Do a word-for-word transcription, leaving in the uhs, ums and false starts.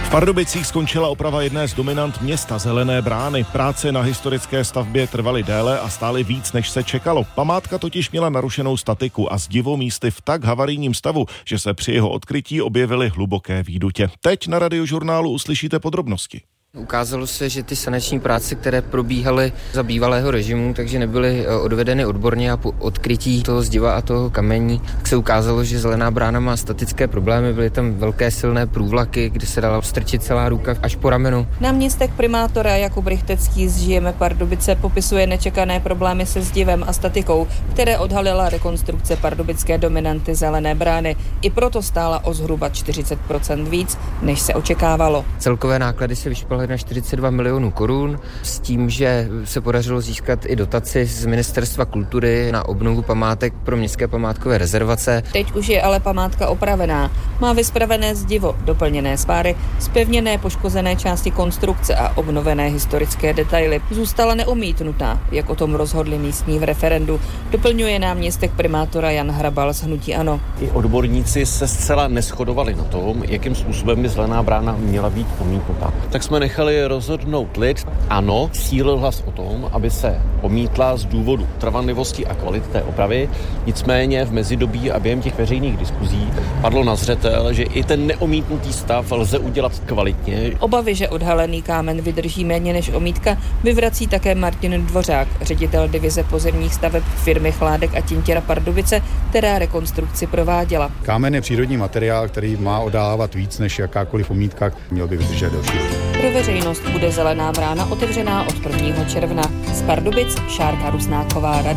V Pardubicích skončila oprava jedné z dominant města Zelené brány. Práce na historické stavbě trvaly déle a stály víc, než se čekalo. Památka totiž měla narušenou statiku a zdivo místy v tak havarijním stavu, že se při jeho odkrytí objevily hluboké výdutě. Teď na Radiožurnálu uslyšíte podrobnosti. Ukázalo se, že ty sanační práce, které probíhaly za bývalého režimu, takže nebyly odvedeny odborně a po odkrytí toho zdiva a toho kamení, tak se ukázalo, že Zelená brána má statické problémy, byly tam velké silné průvlaky, kde se dala strčit celá ruka až po ramenu. Náměstek primátora Jakub Rychtecký z Žijeme Pardubice popisuje nečekané problémy se zdivem a statikou, které odhalila rekonstrukce pardubické dominanty Zelené brány. I proto stála o zhruba čtyřicet procent víc, než se očekávalo. Celkové náklady se vyšplhaly na čtyřicet dva milionů korun s tím, že se podařilo získat i dotaci z Ministerstva kultury na obnovu památek pro městské památkové rezervace. Teď už je ale památka opravená. Má vyspravené zdivo, doplněné spáry, zpevněné poškozené části konstrukce a obnovené historické detaily. Zůstala neomítnutá, jak o tom rozhodli místní v referendu, doplňuje náměstek primátora Jan Hrabal z hnutí ANO. I odborníci se zcela neshodovali na tom, jakým způsobem by Zelená brána měla být omítnutá. Tak jsme nechali rozhodnout lid. Ano, sílil hlas o tom, aby se omítla z důvodu trvanlivosti a kvality té opravy. Nicméně v mezidobí a během těch veřejných diskuzí padlo na zřetel, že i ten neomítnutý stav lze udělat kvalitně. Obavy, že odhalený kámen vydrží méně než omítka, vyvrací také Martin Dvořák, ředitel divize pozemních staveb firmy Chládek a Tintěra Pardubice, která rekonstrukci prováděla. Kámen je přírodní materiál, který má oddávat víc než jakákoliv omítka, měl by vydržet delší. Pro veřejnost bude Zelená brána otevřená od prvního června. Z Pardubic Šárka Rusnáková, Radio